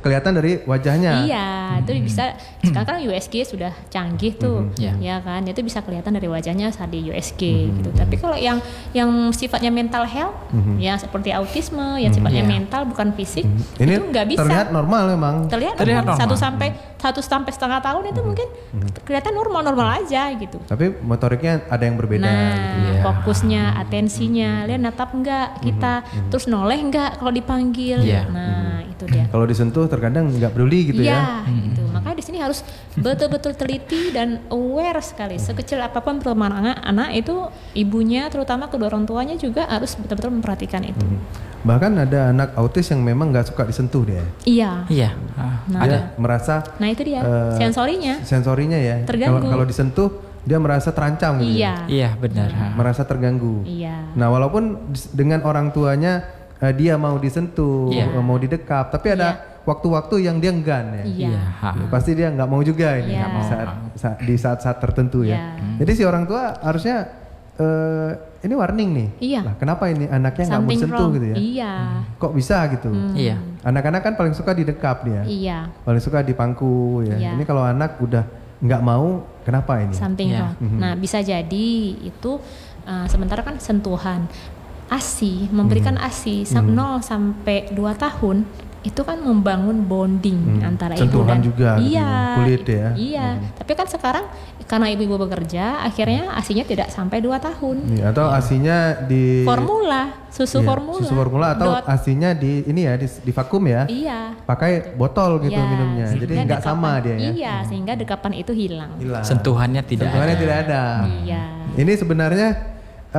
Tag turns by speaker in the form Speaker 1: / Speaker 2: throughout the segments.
Speaker 1: kelihatan dari wajahnya.
Speaker 2: Iya, itu bisa. Sekarang kan USG sudah canggih tuh, ya kan? Itu bisa kelihatan dari wajahnya saat di USG gitu. Tapi kalau yang sifatnya mental health, ya seperti autisme, yang sifatnya mental bukan fisik,
Speaker 1: ini
Speaker 2: itu nggak bisa.
Speaker 1: Terlihat normal memang.
Speaker 2: Terlihat normal. 1 sampai setengah tahun itu mungkin kelihatan normal aja gitu.
Speaker 1: Tapi motoriknya ada yang berbeda.
Speaker 2: Nah, fokusnya, atensinya, lihat natap enggak kita, terus noleh enggak kalau dipanggil. Nah, itu dia.
Speaker 1: Kalau disentuh terkadang nggak peduli gitu ya.
Speaker 2: Gitu. Makanya di sini harus betul-betul teliti dan aware sekali. Sekecil apapun perkembangan anak itu, ibunya terutama kedua orang tuanya juga harus betul-betul memperhatikan itu.
Speaker 1: Bahkan ada anak autis yang memang nggak suka disentuh dia.
Speaker 2: Iya.
Speaker 1: Nah, dia merasa.
Speaker 2: Nah itu dia
Speaker 1: sensorinya ya.
Speaker 2: Terganggu.
Speaker 1: Kalau disentuh dia merasa terancam gitu.
Speaker 3: Iya benar.
Speaker 1: Merasa terganggu.
Speaker 2: Iya.
Speaker 1: Nah walaupun dengan orang tuanya dia mau disentuh, mau didekap, tapi ada waktu-waktu yang dia enggan ya. Pasti dia nggak mau juga ini di saat-saat tertentu ya. Jadi si orang tua harusnya ini warning nih. Lah, kenapa ini anaknya nggak mau sentuh gitu ya? Kok bisa gitu? Anak-anak kan paling suka didekap dia. Paling suka dipangku ya. Ini kalau anak udah nggak mau, kenapa ini?
Speaker 2: Something wrong. Nah bisa jadi itu sementara kan sentuhan ASI, memberikan ASI 0 sampai 2 tahun itu kan membangun bonding antara ibu dan
Speaker 1: juga kulit ya.
Speaker 2: Tapi kan sekarang karena ibu bekerja, akhirnya ASINya tidak sampai 2 tahun.
Speaker 1: Atau ASINya di
Speaker 2: susu formula
Speaker 1: atau ASINya di ini ya di vakum ya. Pakai botol gitu minumnya. Jadi nggak sama dia ya.
Speaker 2: Sehingga dekapan itu hilang.
Speaker 3: Sentuhannya tidak ada.
Speaker 1: Ini sebenarnya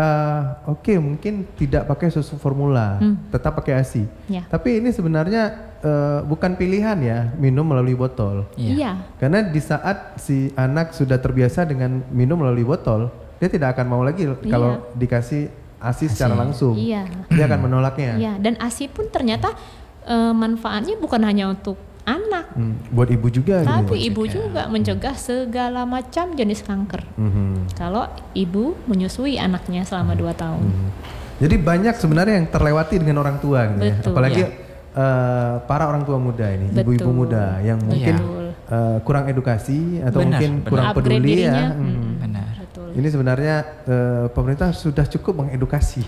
Speaker 1: mungkin tidak pakai susu formula, tetap pakai ASI. Tapi ini sebenarnya bukan pilihan ya, minum melalui botol. Karena di saat si anak sudah terbiasa dengan minum melalui botol, dia tidak akan mau lagi kalau dikasih ASI secara langsung. Dia akan menolaknya.
Speaker 2: Dan ASI pun ternyata manfaatnya bukan hanya untuk anak,
Speaker 1: buat ibu juga.
Speaker 2: Tapi ibu juga mencegah segala macam jenis kanker. Kalau ibu menyusui anaknya selama 2 tahun.
Speaker 1: Jadi banyak sebenarnya yang terlewati dengan orang tua gitu ya. Apalagi para orang tua muda ini, ibu-ibu muda yang mungkin kurang edukasi atau mungkin kurang peduli ya. Ini sebenarnya pemerintah sudah cukup mengedukasi.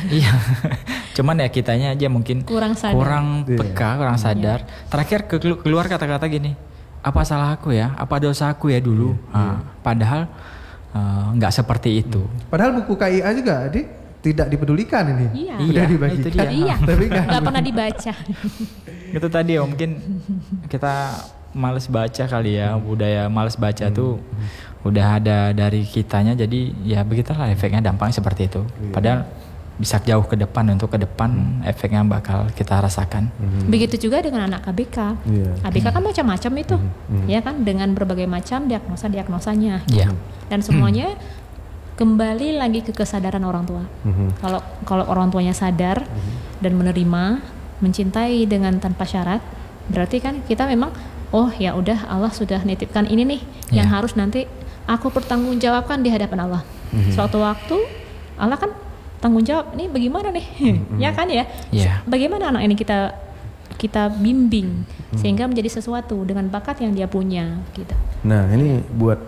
Speaker 3: Cuman ya kitanya aja mungkin kurang peka, kurang sadar. Terakhir keluar kata-kata gini, apa salah aku ya? Apa dosa aku ya dulu? Padahal nggak seperti itu.
Speaker 1: Padahal buku KIA juga tidak dipedulikan ini. Udah dibagikan. Tapi nggak
Speaker 2: pernah dibaca.
Speaker 3: Itu tadi ya mungkin kita males baca kali ya, budaya males baca tuh udah ada dari kitanya, jadi ya begitulah efeknya, dampaknya seperti itu. Padahal bisa jauh ke depan, untuk ke depan efeknya bakal kita rasakan.
Speaker 2: Begitu juga dengan anak ABK. ABK kan macam-macam itu, ya kan, dengan berbagai macam diagnosanya. Dan semuanya kembali lagi ke kesadaran orang tua. Kalau orang tuanya sadar dan menerima, mencintai dengan tanpa syarat, berarti kan kita memang ya udah, Allah sudah nitipkan ini nih yang harus nanti aku pertanggungjawabkan di hadapan Allah. Suatu waktu Allah kan tanggung jawab, nih bagaimana nih, ya kan ya. Bagaimana anak ini kita bimbing sehingga menjadi sesuatu dengan bakat yang dia punya gitu.
Speaker 1: Nah ini buat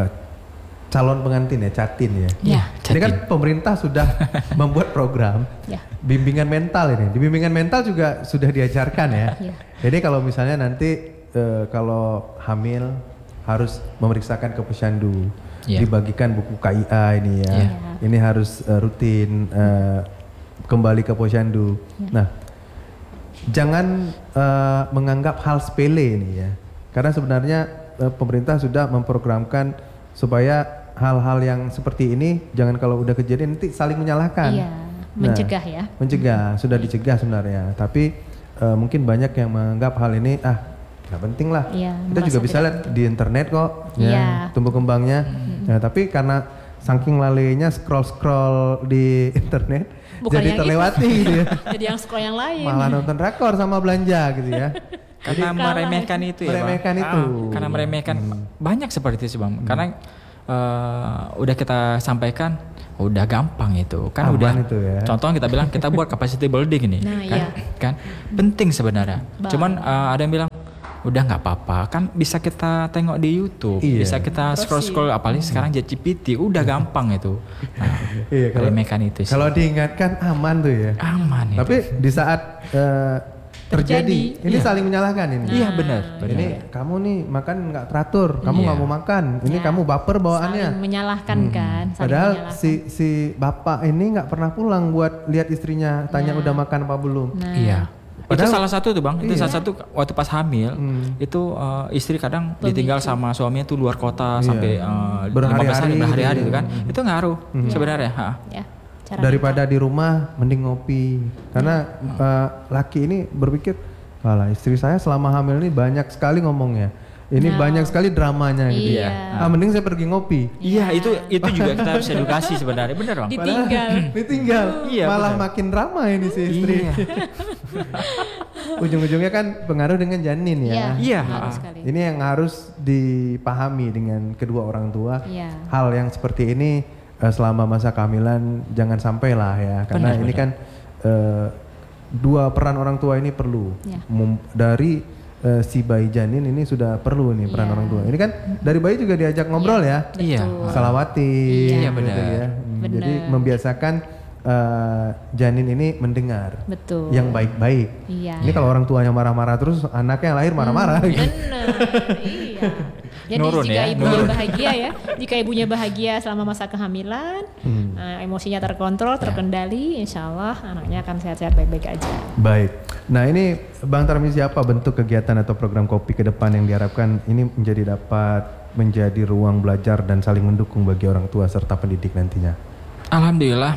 Speaker 1: calon pengantin ya, catin ya. Jadi kan pemerintah sudah membuat program bimbingan mental ini. Di bimbingan mental juga sudah diajarkan ya. Jadi kalau misalnya nanti kalau hamil harus memeriksakan ke posyandu, dibagikan buku KIA ini ya. Ini harus rutin kembali ke posyandu. Nah, jangan menganggap hal sepele ini ya. Karena sebenarnya pemerintah sudah memprogramkan supaya hal-hal yang seperti ini jangan kalau udah kejadian nanti saling menyalahkan.
Speaker 2: Mencegah ya.
Speaker 1: Mencegah, sudah dicegah sebenarnya. Tapi mungkin banyak yang menganggap hal ini nggak penting lah. Kita juga bisa lihat di internet kok, tumbuh kembangnya. Nah, tapi karena saking lalainya scroll di internet, jadi terlewati gitu ya.
Speaker 2: Jadi yang scroll yang lain.
Speaker 1: Malah nonton drakor sama belanja gitu ya.
Speaker 3: Karena meremehkan itu ya, Bang. Karena meremehkan banyak seperti itu sih, Bang. Karena udah kita sampaikan, udah gampang itu kan. Udah
Speaker 1: itu ya.
Speaker 3: Contoh kita bilang kita buat capacity building ini, kan penting sebenarnya. Cuman ada yang bilang udah nggak apa-apa, kan bisa kita tengok di YouTube, bisa kita scroll apalagi sekarang ChatGPT udah gampang itu. Nah, remehkan itu sih.
Speaker 1: Kalau diingatkan aman tuh ya.
Speaker 3: Aman.
Speaker 1: Tapi
Speaker 3: itu.
Speaker 1: di saat terjadi ini saling menyalahkan ini.
Speaker 3: Iya benar.
Speaker 1: Ini kamu nih makan nggak teratur, kamu nggak mau makan. Ini kamu baper bawaannya.
Speaker 2: Saling menyalahkan kan.
Speaker 1: Padahal si bapak ini nggak pernah pulang buat lihat istrinya, tanya udah makan apa belum.
Speaker 3: Iya. Padahal, itu salah satu tuh Bang, itu salah satu waktu pas hamil itu istri kadang ditinggal sama suaminya tuh luar kota sampai 15 hari berhari-hari itu kan, itu ngaruh sebenarnya.
Speaker 1: Daripada di rumah mending ngopi, karena laki ini berpikir, walah istri saya selama hamil ini banyak sekali ngomongnya. Ini banyak sekali dramanya gitu. Mending saya pergi ngopi.
Speaker 3: Iya, itu juga kita harus edukasi sebenarnya, benar Bang.
Speaker 1: Ditinggal. Malah makin drama ini si istri. Ujung-ujungnya kan pengaruh dengan janin ya.
Speaker 3: Iya.
Speaker 1: Ini yang harus dipahami dengan kedua orang tua. Hal yang seperti ini selama masa kehamilan jangan sampai lah ya, karena ini kan dua peran orang tua ini perlu. Dari si bayi janin ini sudah perlu nih peran orang tua. Ini kan dari bayi juga diajak ngobrol ya. Salawati.
Speaker 3: Iya benar.
Speaker 1: Gitu ya. Jadi membiasakan janin ini mendengar yang baik-baik. Ini kalau orang tuanya marah-marah terus anaknya yang lahir marah-marah.
Speaker 2: Benar. Iya. Jadi jika ibunya bahagia ya, jika ibunya bahagia selama masa kehamilan, emosinya terkontrol, terkendali, insya Allah anaknya akan sehat-sehat baik-baik aja.
Speaker 1: Baik. Nah ini Bang Tarmizi, apa bentuk kegiatan atau program kopi ke depan yang diharapkan ini dapat menjadi ruang belajar dan saling mendukung bagi orang tua serta pendidik nantinya?
Speaker 3: Alhamdulillah.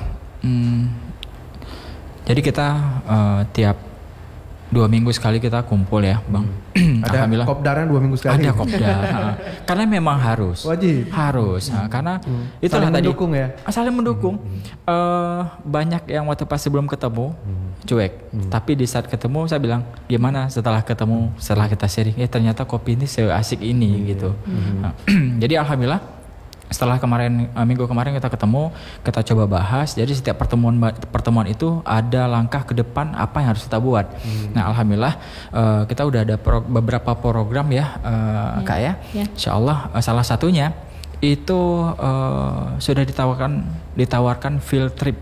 Speaker 3: Jadi kita tiap 2 minggu sekali kita kumpul ya Bang.
Speaker 1: Ada kopdarnya 2 minggu sekali?
Speaker 3: Ada kopdar. Karena memang harus.
Speaker 1: Wajib?
Speaker 3: Harus. Karena itulah
Speaker 1: saling
Speaker 3: tadi.
Speaker 1: Mendukung ya?
Speaker 3: Saling mendukung. Banyak yang waktu pas sebelum ketemu cuek. Tapi di saat ketemu saya bilang, gimana setelah ketemu, setelah kita sharing, ternyata kopi ini seasik ini gitu. Jadi alhamdulillah setelah minggu kemarin kita ketemu, kita coba bahas. Jadi setiap pertemuan itu ada langkah ke depan apa yang harus kita buat. Nah alhamdulillah kita udah ada beberapa program ya Kak ya. Insya Allah salah satunya itu sudah ditawarkan field trip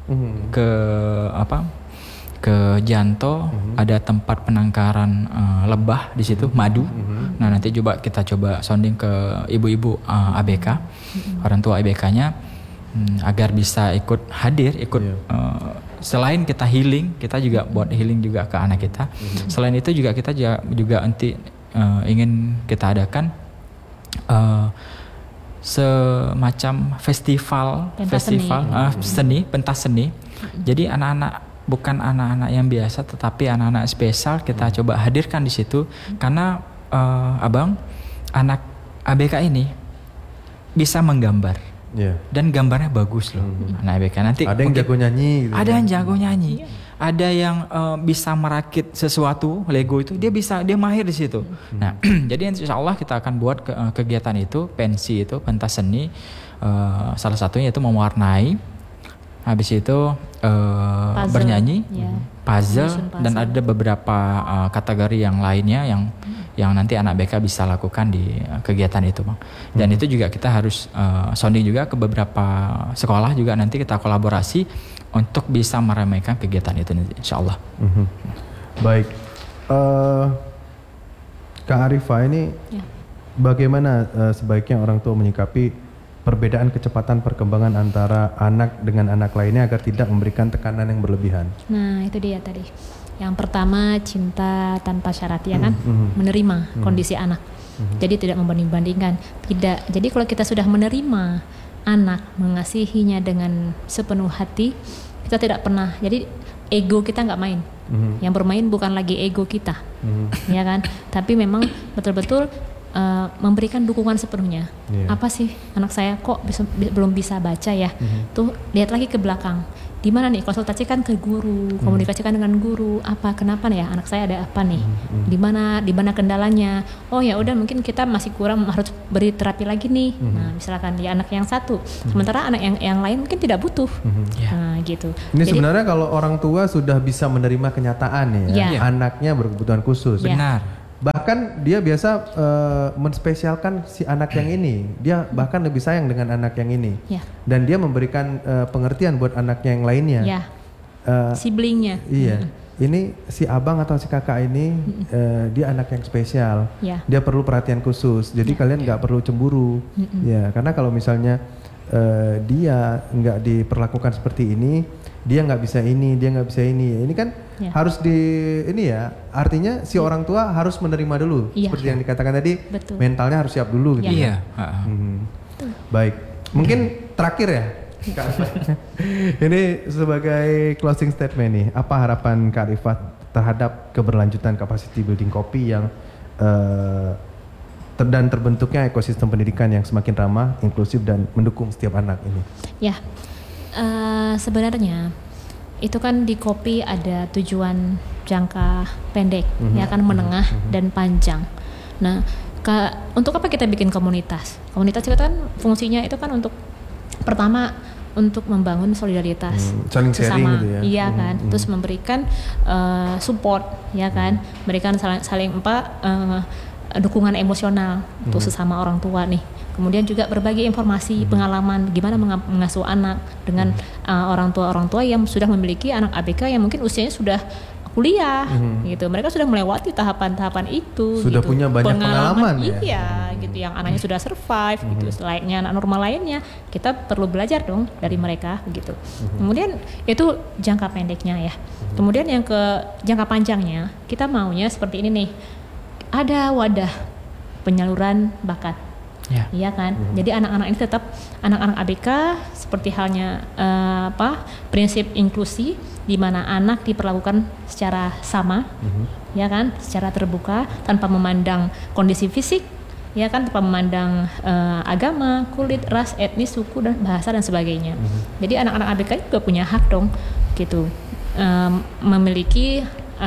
Speaker 3: ke Janto, ada tempat penangkaran lebah di situ, madu. Nah nanti kita coba sounding ke ibu-ibu ABK, orang tua ABK-nya, agar bisa ikut selain kita healing, kita juga buat healing juga ke anak kita. Selain itu juga kita juga nanti ingin kita adakan semacam festival seni, pentas seni. Jadi bukan anak-anak yang biasa, tetapi anak-anak spesial kita coba hadirkan di situ, karena abang anak ABK ini bisa menggambar dan gambarnya bagus loh. Anak ABK nanti
Speaker 1: ada yang jago nyanyi, gitu.
Speaker 3: Ada yang jago nyanyi, ada yang bisa merakit sesuatu Lego itu dia mahir di situ. Nah jadi insya Allah kita akan buat kegiatan itu, pensi itu pentas seni, salah satunya itu mewarnai. Habis itu bernyanyi, puzzle, dan ada beberapa kategori yang lainnya yang nanti anak BK bisa lakukan di kegiatan itu Bang. Dan itu juga kita harus sounding juga ke beberapa sekolah juga, nanti kita kolaborasi untuk bisa meramaikan kegiatan itu insya Allah.
Speaker 1: Baik, Kak Arifah ini bagaimana sebaiknya orang tua menyikapi perbedaan kecepatan perkembangan antara anak dengan anak lainnya agar tidak memberikan tekanan yang berlebihan?
Speaker 2: Nah itu dia tadi. Yang pertama, cinta tanpa syarat ya kan, menerima kondisi anak. Jadi tidak membanding-bandingkan. Tidak. Jadi kalau kita sudah menerima anak, mengasihinya dengan sepenuh hati, kita tidak pernah. Jadi ego kita nggak main. Yang bermain bukan lagi ego kita, ya kan. Tapi memang betul-betul memberikan dukungan sepenuhnya. Apa sih anak saya kok belum bisa baca ya? Tuh lihat lagi ke belakang. Di mana nih konsultasikan ke guru, komunikasikan dengan guru. Kenapa nih ya anak saya ada apa nih? Di mana kendalanya? Oh ya udah mungkin kita masih kurang, harus beri terapi lagi nih. Nah misalkan di anak yang satu, sementara anak yang lain mungkin tidak butuh. Nah gitu.
Speaker 1: Ini jadi, sebenarnya kalau orang tua sudah bisa menerima kenyataan ya, anaknya berkebutuhan khusus.
Speaker 3: Benar.
Speaker 1: bahkan dia biasa menspesialkan si anak yang ini. Dia bahkan lebih sayang dengan anak yang ini.
Speaker 2: Ya.
Speaker 1: Dan dia memberikan pengertian buat anaknya yang lainnya.
Speaker 2: Ya. Siblingnya.
Speaker 1: Iya. Ini si abang atau si kakak ini dia anak yang spesial.
Speaker 2: Ya.
Speaker 1: Dia perlu perhatian khusus. Jadi kalian nggak perlu cemburu. Ya, karena kalau misalnya dia nggak diperlakukan seperti ini, dia nggak bisa ini, dia nggak bisa ini. Ini kan harus artinya si orang tua harus menerima dulu. Seperti yang dikatakan tadi, mentalnya harus siap dulu gitu.
Speaker 3: Iya.
Speaker 1: Baik, mungkin terakhir ya. Ini sebagai closing statement nih, apa harapan Kak Rifat terhadap keberlanjutan capacity building kopi yang dan terbentuknya ekosistem pendidikan yang semakin ramah, inklusif dan mendukung setiap anak ini?
Speaker 2: Ya, sebenarnya itu kan di kopi ada tujuan jangka pendek, ya kan, menengah dan panjang. Nah, untuk apa kita bikin komunitas? Komunitas itu kan fungsinya itu kan untuk pertama untuk membangun solidaritas
Speaker 1: saling sharing gitu ya.
Speaker 2: Iya kan, terus memberikan support, ya kan, berikan saling dukungan emosional untuk sesama orang tua nih. Kemudian juga berbagi informasi, pengalaman gimana mengasuh anak dengan orang tua yang sudah memiliki anak ABK yang mungkin usianya sudah kuliah gitu. Mereka sudah melewati tahapan-tahapan itu.
Speaker 1: Sudah
Speaker 2: gitu.
Speaker 1: punya banyak pengalaman ya.
Speaker 2: Iya, gitu, yang anaknya sudah survive gitu. Selayaknya anak normal lainnya, kita perlu belajar dong dari mereka gitu. Kemudian itu jangka pendeknya ya. Kemudian yang ke jangka panjangnya, kita maunya seperti ini nih. Ada wadah penyaluran bakat. Iya kan? Jadi anak-anak ini tetap anak-anak ABK seperti halnya prinsip inklusi di mana anak diperlakukan secara sama, ya kan, secara terbuka tanpa memandang kondisi fisik, ya kan, tanpa memandang agama, kulit, ras, etnis, suku dan bahasa dan sebagainya. Jadi anak-anak ABK juga punya hak dong, gitu, memiliki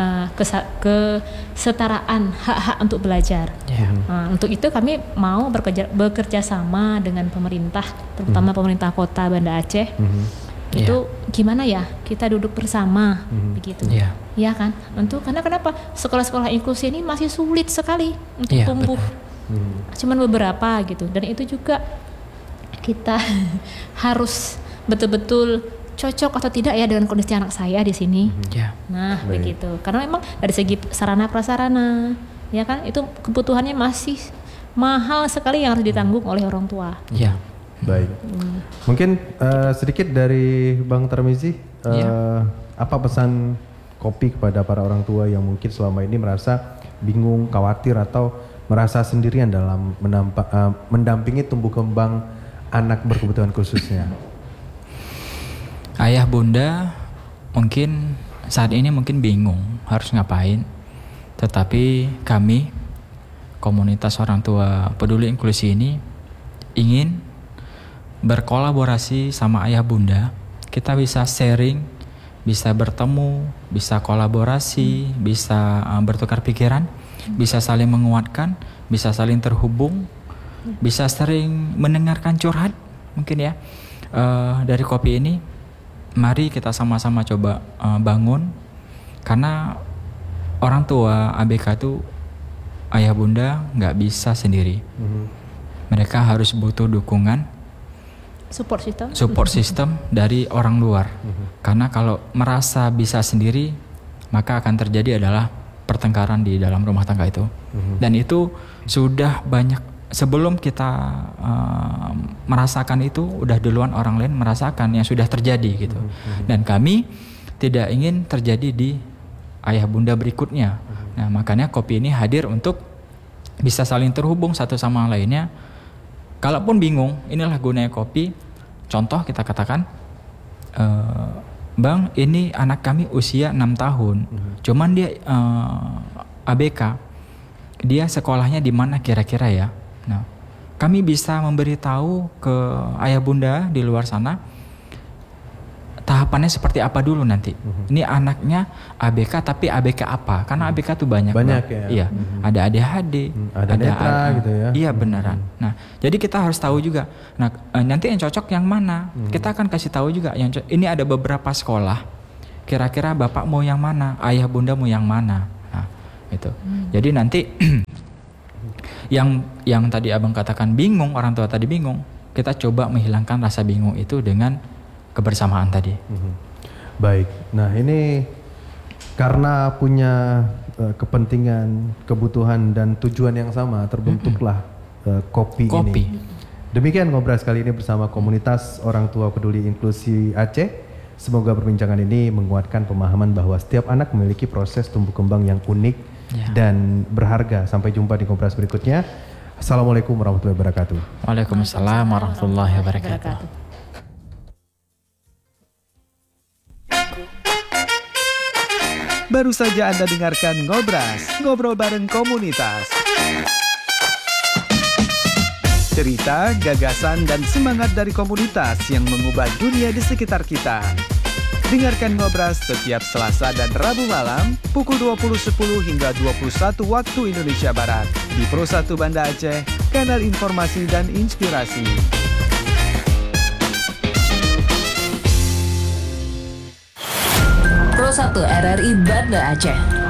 Speaker 2: kesetaraan hak-hak untuk belajar. Untuk itu kami mau bekerja sama dengan pemerintah, terutama pemerintah Kota Banda Aceh. Itu gimana ya, kita duduk bersama begitu, ya kan? Karena kenapa sekolah-sekolah inklusi ini masih sulit sekali untuk tumbuh, cuman beberapa gitu, dan itu juga kita harus betul-betul cocok atau tidak ya dengan kondisi anak saya di sini. Nah, begitu. Karena memang dari segi sarana prasarana, ya kan, itu kebutuhannya masih mahal sekali yang harus ditanggung oleh orang tua.
Speaker 1: Baik. Mungkin sedikit dari Bang Tarmizi, apa pesan kopi kepada para orang tua yang mungkin selama ini merasa bingung, khawatir atau merasa sendirian dalam mendampingi tumbuh kembang anak berkebutuhan khususnya?
Speaker 3: Ayah bunda mungkin saat ini mungkin bingung harus ngapain, tetapi kami komunitas orang tua peduli inklusi ini ingin berkolaborasi sama ayah bunda. Kita bisa sharing, bisa bertemu, bisa kolaborasi, bisa bertukar pikiran, bisa saling menguatkan, bisa saling terhubung, bisa sering mendengarkan curhat mungkin ya. Dari kopi ini mari kita sama-sama coba bangun, karena orang tua ABK itu ayah bunda nggak bisa sendiri. Mereka harus butuh dukungan, support system dari orang luar. Karena kalau merasa bisa sendiri, maka akan terjadi adalah pertengkaran di dalam rumah tangga itu. Dan itu sudah banyak. Sebelum kita merasakan itu, udah duluan orang lain merasakan yang sudah terjadi gitu. Dan kami tidak ingin terjadi di ayah bunda berikutnya. Nah, makanya kopi ini hadir untuk bisa saling terhubung satu sama lainnya. Kalaupun bingung, inilah gunanya kopi. Contoh kita katakan, Bang, ini anak kami usia 6 tahun, cuman dia ABK, dia sekolahnya di mana kira-kira ya? Nah, kami bisa memberitahu ke ayah bunda di luar sana tahapannya seperti apa dulu nanti. Ini anaknya ABK, tapi ABK apa? Karena ABK tuh banyak
Speaker 1: ya.
Speaker 3: Iya, ada ADHD,
Speaker 1: ada netra gitu ya.
Speaker 3: Iya beneran. Nah, jadi kita harus tahu juga. Nah, nanti yang cocok yang mana? Kita akan kasih tahu juga yang ini ada beberapa sekolah. Kira-kira bapak mau yang mana? Ayah bunda mau yang mana? Nah, gitu. Jadi nanti yang tadi abang katakan bingung, orang tua tadi bingung, kita coba menghilangkan rasa bingung itu dengan kebersamaan tadi.
Speaker 1: Baik, nah ini karena punya kepentingan, kebutuhan dan tujuan yang sama, terbentuklah kopi ini. Demikian Ngobras kali ini bersama komunitas orang tua peduli inklusi Aceh. Semoga perbincangan ini menguatkan pemahaman bahwa setiap anak memiliki proses tumbuh kembang yang unik dan berharga. Sampai jumpa di Ngobras berikutnya. Assalamualaikum warahmatullahi wabarakatuh.
Speaker 3: Waalaikumsalam warahmatullahi wabarakatuh.
Speaker 4: Baru saja Anda dengarkan Ngobras, ngobrol bareng komunitas. Cerita, gagasan, dan semangat dari komunitas yang mengubah dunia di sekitar kita. Dengarkan Ngobras setiap Selasa dan Rabu malam pukul 20.10 hingga 21 waktu Indonesia Barat di Pro 1 Banda Aceh, kanal informasi dan inspirasi.
Speaker 5: Pro 1 RRI Banda Aceh.